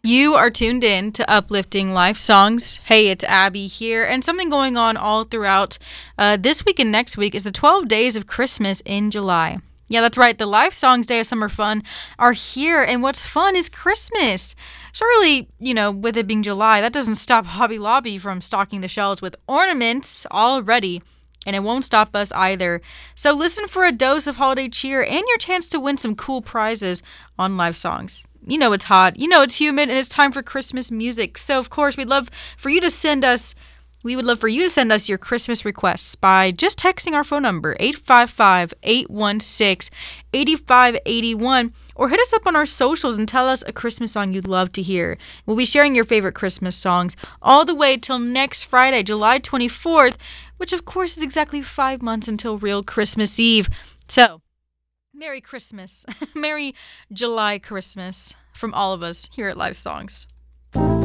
You are tuned in to Uplifting Life Songs. Hey, it's Abby here, and something going on all throughout this week and next week is the 12 Days of Christmas in July. Yeah, that's right. The Life Songs Day of Summer Fun are here, and what's fun is Christmas. Surely, with it being July, that doesn't stop Hobby Lobby from stocking the shelves with ornaments already. And it won't stop us either. So listen for a dose of holiday cheer and your chance to win some cool prizes on Live Songs. You know it's hot, you know it's humid, and it's time for Christmas music. So of course, we would love for you to send us your Christmas requests by just texting our phone number 855-816-8581 or hit us up on our socials and tell us a Christmas song you'd love to hear. We'll be sharing your favorite Christmas songs all the way till next Friday, July 24th, which of course is exactly 5 months until real Christmas Eve. So, Merry Christmas. Merry July Christmas from all of us here at Live Songs.